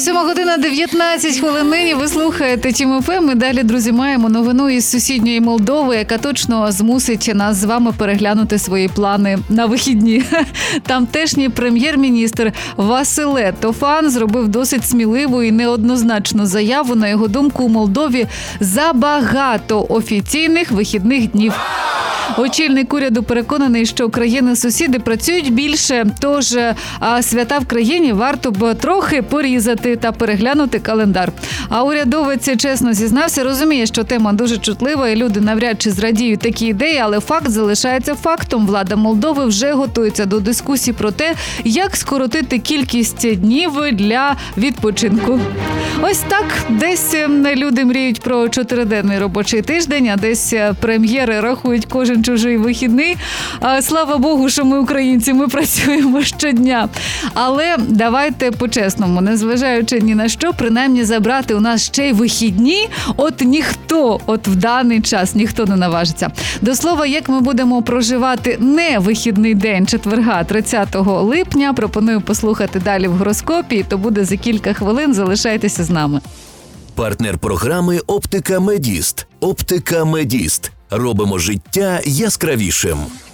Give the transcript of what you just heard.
7:19 нині. Ви слухаєте Тім ФМ. І далі, друзі, маємо новину із сусідньої Молдови, яка точно змусить нас з вами переглянути свої плани на вихідні. Тамтешній прем'єр-міністр Василе Тофан зробив досить сміливу і неоднозначну заяву. На його думку, у Молдові забагато офіційних вихідних днів. Очільник уряду переконаний, що країни-сусіди працюють більше, тож свята в країні варто б трохи порізати та переглянути календар. А урядовець чесно зізнався, розуміє, що тема дуже чутлива і люди навряд чи зрадіють такі ідеї, але факт залишається фактом. Влада Молдови вже готується до дискусій про те, як скоротити кількість днів для відпочинку. Ось так, десь люди мріють про 4-денний робочий тиждень, а десь прем'єри рахують кожен чужий вихідний. Слава Богу, що ми українці, ми працюємо щодня. Але давайте по-чесному, незважаючи ні на що, принаймні забрати у нас ще й вихідні, ніхто, в даний час ніхто не наважиться. До слова, як ми будемо проживати не вихідний день четверга 30 липня, пропоную послухати далі в гороскопі, то буде за кілька хвилин, залишайтеся з нами. Партнер програми «Оптика Медіст». «Оптика Медіст». Робимо життя яскравішим.